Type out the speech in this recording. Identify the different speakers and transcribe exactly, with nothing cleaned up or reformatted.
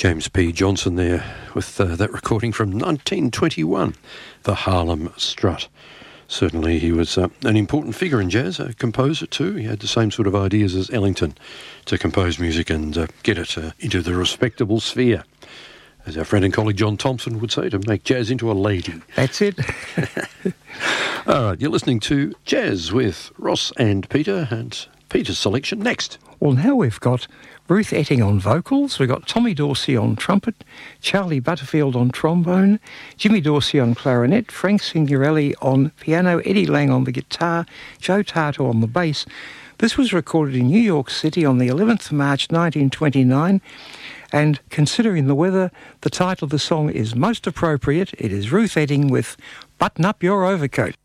Speaker 1: James P. Johnson there with uh, that recording from nineteen twenty-one, the Harlem Strut. Certainly he was uh, an important figure in jazz, a composer too. He had the same sort of ideas as Ellington to compose music and uh, get it uh, into the respectable sphere. As our friend and colleague John Thompson would say, to make jazz into a lady.
Speaker 2: That's it.
Speaker 1: All right, you're listening to Jazz with Ross and Peter, and Peter's selection next.
Speaker 2: Well, now we've got Ruth Etting on vocals, we've got Tommy Dorsey on trumpet, Charlie Butterfield on trombone, Jimmy Dorsey on clarinet, Frank Signorelli on piano, Eddie Lang on the guitar, Joe Tarto on the bass. This was recorded in New York City on the eleventh of March nineteen twenty-nine, and considering the weather, the title of the song is most appropriate. It is Ruth Etting with Button Up Your Overcoat.